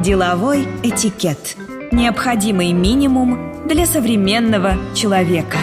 Деловой этикет. Необходимый минимум для современного человека.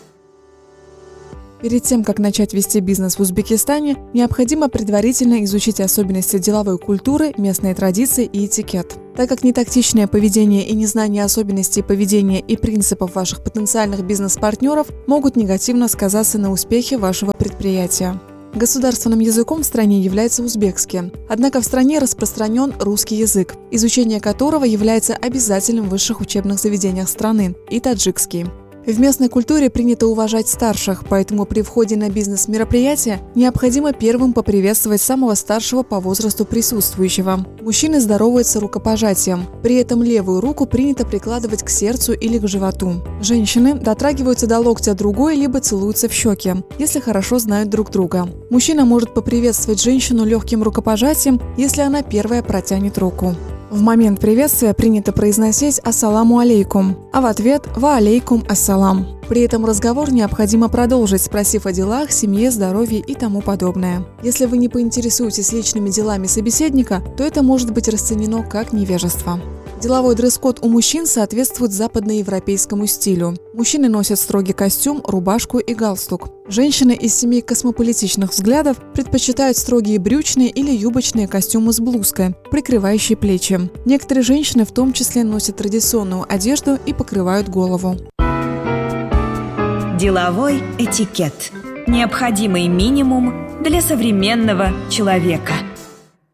Перед тем, как начать вести бизнес в Узбекистане, необходимо предварительно изучить особенности деловой культуры, местные традиции и этикет. Так как нетактичное поведение и незнание особенностей поведения и принципов ваших потенциальных бизнес-партнеров могут негативно сказаться на успехе вашего предприятия. Государственным языком в стране является узбекский, однако в стране распространен русский язык, изучение которого является обязательным в высших учебных заведениях страны, и таджикский. В местной культуре принято уважать старших, поэтому при входе на бизнес-мероприятие необходимо первым поприветствовать самого старшего по возрасту присутствующего. Мужчины здороваются рукопожатием, при этом левую руку принято прикладывать к сердцу или к животу. Женщины дотрагиваются до локтя другой либо целуются в щеки, если хорошо знают друг друга. Мужчина может поприветствовать женщину легким рукопожатием, если она первая протянет руку. В момент приветствия принято произносить «Ассаламу алейкум», а в ответ «Ва алейкум ассалам». При этом разговор необходимо продолжить, спросив о делах, семье, здоровье и тому подобное. Если вы не поинтересуетесь личными делами собеседника, то это может быть расценено как невежество. Деловой дресс-код у мужчин соответствует западноевропейскому стилю. Мужчины носят строгий костюм, рубашку и галстук. Женщины из семей космополитичных взглядов предпочитают строгие брючные или юбочные костюмы с блузкой, прикрывающей плечи. Некоторые женщины в том числе носят традиционную одежду и покрывают голову. Деловой этикет. Необходимый минимум для современного человека.